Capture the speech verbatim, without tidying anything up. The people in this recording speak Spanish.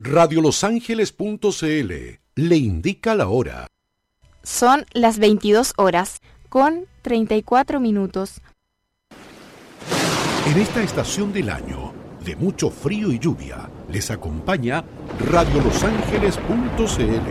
radio los ángeles punto c l le indica la hora. Son las veintidós horas con treinta y cuatro minutos. En esta estación del año, de mucho frío y lluvia, les acompaña radio los ángeles punto c l.